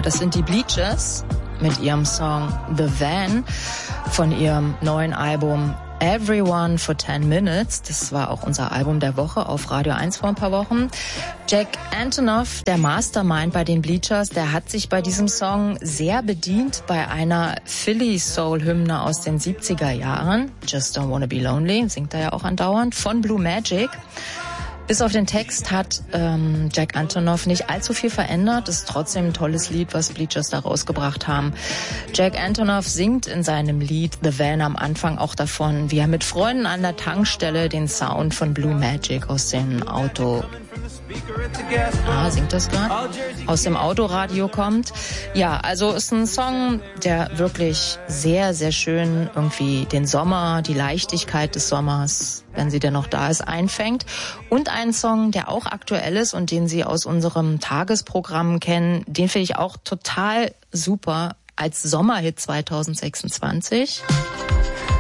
Ja, das sind die Bleachers mit ihrem Song The Van von ihrem neuen Album Everyone for 10 Minutes. Das war auch unser Album der Woche auf Radio 1 vor ein paar Wochen. Jack Antonoff, der Mastermind bei den Bleachers, der hat sich bei diesem Song sehr bedient bei einer Philly-Soul-Hymne aus den 70er Jahren. Just Don't Wanna Be Lonely, singt er ja auch andauernd, von Blue Magic. Bis auf den Text hat Jack Antonoff nicht allzu viel verändert. Das ist trotzdem ein tolles Lied, was Bleachers da rausgebracht haben. Jack Antonoff singt in seinem Lied The Van am Anfang auch davon, wie er mit Freunden an der Tankstelle den Sound von Blue Magic aus dem Auto... singt das gerade? Aus dem Autoradio kommt. Ja, also ist ein Song, der wirklich sehr, sehr schön irgendwie den Sommer, die Leichtigkeit des Sommers, wenn sie denn noch da ist, einfängt. Und ein Song, der auch aktuell ist und den Sie aus unserem Tagesprogramm kennen, den finde ich auch total super als Sommerhit 2026.